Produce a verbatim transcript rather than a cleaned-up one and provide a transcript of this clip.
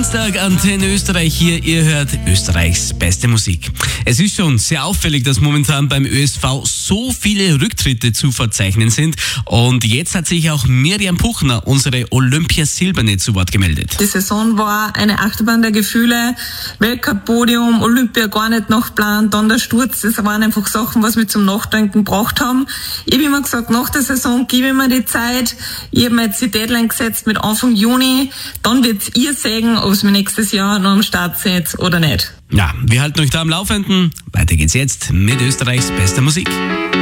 Dienstag, Antenne Österreich hier. Ihr hört Österreichs beste Musik. Es ist schon sehr auffällig, dass momentan beim Ö S V so viele Rücktritte zu verzeichnen sind. Und jetzt hat sich auch Miriam Puchner, unsere Olympia-Silberne, zu Wort gemeldet. Die Saison war eine Achterbahn der Gefühle. Weltcup-Podium, Olympia gar nicht nachgeplant, dann der Sturz. Das waren einfach Sachen, was wir zum Nachdenken gebracht haben. Ich habe immer gesagt, nach der Saison gebe ich mir die Zeit. Ich habe mir jetzt die Deadline gesetzt mit Anfang Juni. Dann wird ihr sagen, ob es mir nächstes Jahr noch am Start seht oder nicht. Ja, wir halten euch da am Laufenden. Weiter geht's jetzt mit Österreichs bester Musik.